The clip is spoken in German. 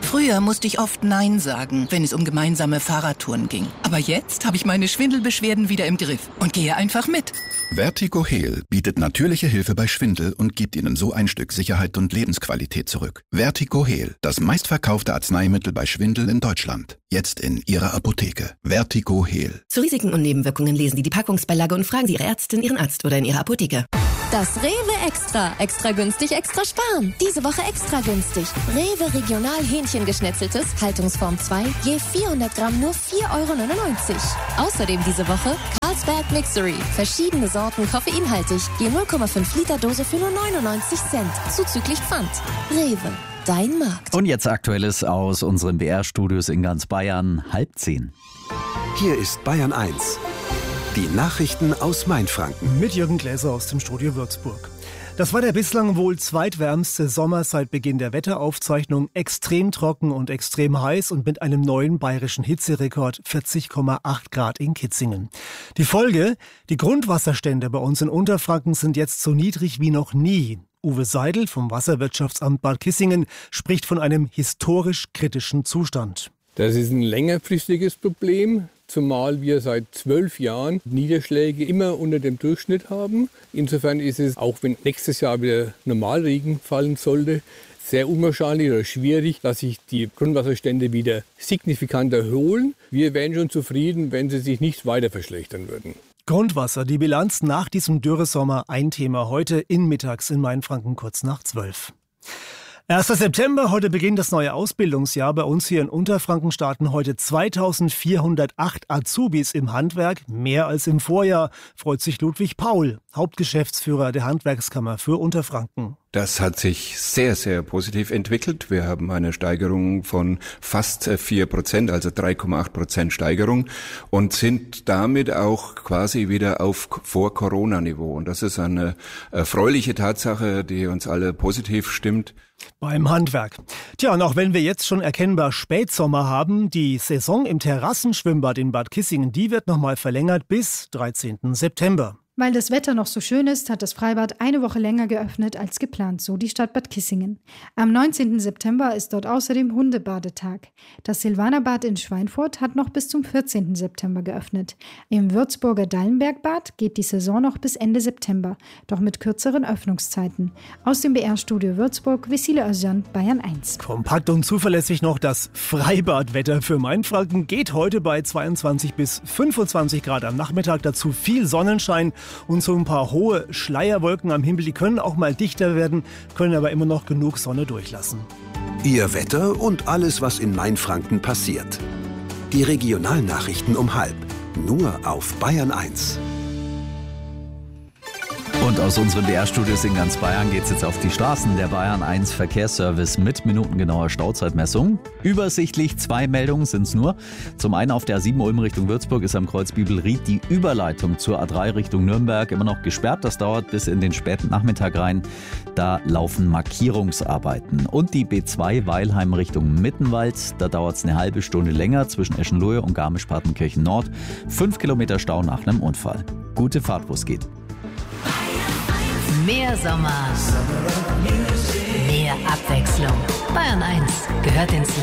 Früher musste ich oft Nein sagen, wenn es um gemeinsame Fahrradtouren ging. Aber jetzt habe ich meine Schwindelbeschwerden wieder im Griff und gehe einfach mit. Vertigo Heal bietet natürliche Hilfe bei Schwindel und gibt Ihnen so ein Stück Sicherheit und Lebensqualität zurück. Vertigo Heal, das meistverkaufte Arzneimittel bei Schwindel in Deutschland. Jetzt in Ihrer Apotheke. Vertigo Heal. Zu Risiken und Nebenwirkungen lesen Sie die Packungsbeilage und fragen Sie Ihre Ärztin, Ihren Arzt oder in Ihrer Apotheke. Das Rewe Extra. Extra günstig, extra sparen. Diese Woche extra günstig. Rewe Regional Hähnchengeschnetzeltes, Haltungsform 2, je 400 Gramm nur 4,99 €. Außerdem diese Woche Carlsberg Mixery. Verschiedene Sorten koffeinhaltig, je 0,5 Liter Dose für nur 99 Cent. Zuzüglich Pfand. Rewe. Dein Markt. Und jetzt Aktuelles aus unseren BR-Studios in ganz Bayern, 9:30. Hier ist Bayern 1. Die Nachrichten aus Mainfranken. Mit Jürgen Gläser aus dem Studio Würzburg. Das war der bislang wohl zweitwärmste Sommer seit Beginn der Wetteraufzeichnung. Extrem trocken und extrem heiß und mit einem neuen bayerischen Hitzerekord 40,8 Grad in Kitzingen. Die Folge: Die Grundwasserstände bei uns in Unterfranken sind jetzt so niedrig wie noch nie. Uwe Seidel vom Wasserwirtschaftsamt Bad Kissingen spricht von einem historisch kritischen Zustand. Das ist ein längerfristiges Problem, zumal wir seit 12 Jahren Niederschläge immer unter dem Durchschnitt haben. Insofern ist es, auch wenn nächstes Jahr wieder Normalregen fallen sollte, sehr unwahrscheinlich oder schwierig, dass sich die Grundwasserstände wieder signifikant erholen. Wir wären schon zufrieden, wenn sie sich nicht weiter verschlechtern würden. Grundwasser, die Bilanz nach diesem Dürresommer, ein Thema heute mittags in Mainfranken kurz nach 12. 1. September, heute beginnt das neue Ausbildungsjahr. Bei uns hier in Unterfranken starten heute 2408 Azubis im Handwerk, mehr als im Vorjahr, freut sich Ludwig Paul, Hauptgeschäftsführer der Handwerkskammer für Unterfranken. Das hat sich sehr, sehr positiv entwickelt. Wir haben eine Steigerung von fast 4%, also 3,8% Steigerung und sind damit auch quasi wieder auf Vor-Corona-Niveau. Und das ist eine erfreuliche Tatsache, die uns alle positiv stimmt. Beim Handwerk. Tja, und auch wenn wir jetzt schon erkennbar Spätsommer haben, die Saison im Terrassenschwimmbad in Bad Kissingen, die wird nochmal verlängert bis 13. September. Weil das Wetter noch so schön ist, hat das Freibad eine Woche länger geöffnet als geplant, so die Stadt Bad Kissingen. Am 19. September ist dort außerdem Hundebadetag. Das Silvanerbad in Schweinfurt hat noch bis zum 14. September geöffnet. Im Würzburger Dallenbergbad geht die Saison noch bis Ende September, doch mit kürzeren Öffnungszeiten. Aus dem BR-Studio Würzburg, Vesile Özcan, Bayern 1. Kompakt und zuverlässig noch das Freibadwetter für Mainfranken geht heute bei 22 bis 25 Grad am Nachmittag. Dazu viel Sonnenschein. Und so ein paar hohe Schleierwolken am Himmel, die können auch mal dichter werden, können aber immer noch genug Sonne durchlassen. Ihr Wetter und alles, was in Mainfranken passiert. Die Regionalnachrichten um 12:30. Nur auf Bayern 1. Und aus unseren BR-Studios in ganz Bayern geht's jetzt auf die Straßen. Der Bayern 1 Verkehrsservice mit minutengenauer Stauzeitmessung. Übersichtlich 2 Meldungen sind's nur. Zum einen auf der A7 Ulm Richtung Würzburg ist am Kreuz Bibelried die Überleitung zur A3 Richtung Nürnberg immer noch gesperrt. Das dauert bis in den späten Nachmittag rein. Da laufen Markierungsarbeiten. Und die B2 Weilheim Richtung Mittenwald. Da dauert's eine halbe Stunde länger zwischen Eschenlohe und Garmisch-Partenkirchen Nord. 5 Kilometer Stau nach einem Unfall. Gute Fahrt, wo's geht. Mehr Sommer, mehr Abwechslung. Bayern 1 gehört ins